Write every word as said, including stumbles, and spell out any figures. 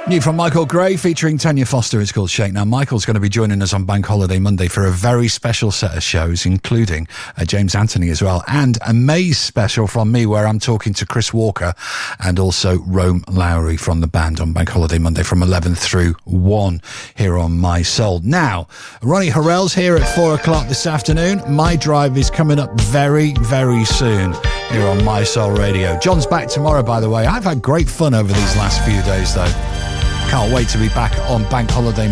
New from Michael Gray featuring Tanya Foster. It's called Shake. Now, Michael's going to be joining us on Bank Holiday Monday for a very special set of shows, including uh, James Anthony as well, and a Maze special from me where I'm talking to Chris Walker and also Rome Lowry from the band on Bank Holiday Monday from eleven through one here on My Soul. Now, Ronnie Harrell's here at four o'clock this afternoon. My Drive is coming up very, very soon here on My Soul Radio. John's back tomorrow, by the way. I've had great fun over these last few days, though. Can't wait to be back on Bank Holiday